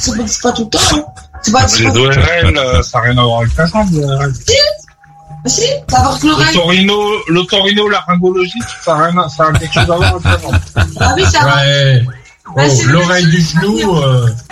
c'est pas tout le temps. Hein. C'est pas, les ORL, ça n'a rien à voir avec la jambe, les ORL. Si, ça va avec l'oreille. L'otorino, laryngologie, ça a quelque chose à voir avec la jambe. Ah oui, ça va. Ouais. Oh, l'oreille du genou,